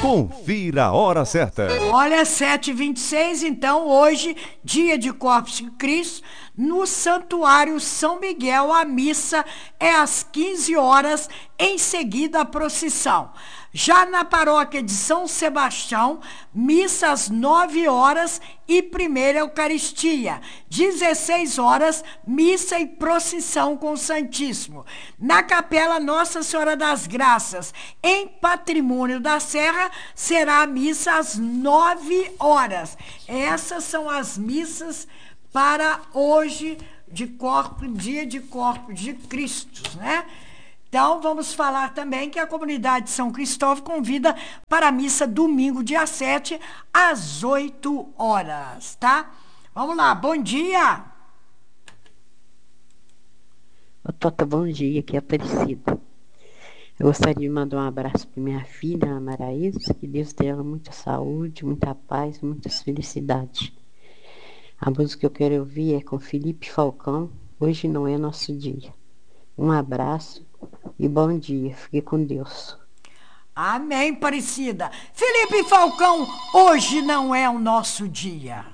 Confira a hora certa. Olha, 7h26, então, hoje, dia de Corpus Christi, no Santuário São Miguel, a missa é às 15 horas, em seguida a procissão. Já na paróquia de São Sebastião, missa às 9 horas e primeira Eucaristia. 16 horas, missa e procissão com o Santíssimo. Na Capela Nossa Senhora das Graças, em Patrimônio da Serra, será a missa às 9 horas. Essas são as missas para hoje, dia de Corpus de Cristo, né? Então, vamos falar também que a comunidade de São Cristóvão convida para a missa domingo, dia 7, às 8 horas, tá? Vamos lá, bom dia! Ô, Tota, bom dia, aqui é Aparecida. Eu gostaria de mandar um abraço para minha filha, Ana Maraísa, que Deus dê ela muita saúde, muita paz, muitas felicidades. A música que eu quero ouvir é com Felipe Falcão, Hoje Não É Nosso Dia. Um abraço e bom dia. Fique com Deus. Amém, Aparecida. Felipe Falcão, hoje não é o nosso dia.